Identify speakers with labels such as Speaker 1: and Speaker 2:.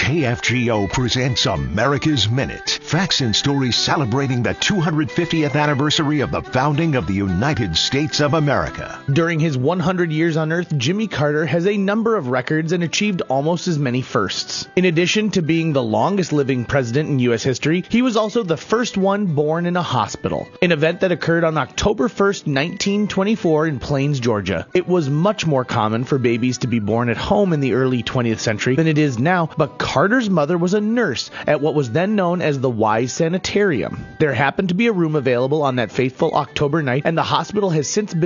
Speaker 1: KFGO presents America's Minute. Facts and stories celebrating the 250th anniversary of the founding of the United States of America.
Speaker 2: During his 100 years on Earth, Jimmy Carter has a number of records and achieved almost as many firsts. In addition to being the longest living president in U.S. history, he was also the first one born in a hospital, an event that occurred on October 1st, 1924 in Plains, Georgia. It was much more common for babies to be born at home in the early 20th century than it is now, but Carter's mother was a nurse at what was then known as the Wise Sanitarium. There happened to be a room available on that fateful October night, and the hospital has since been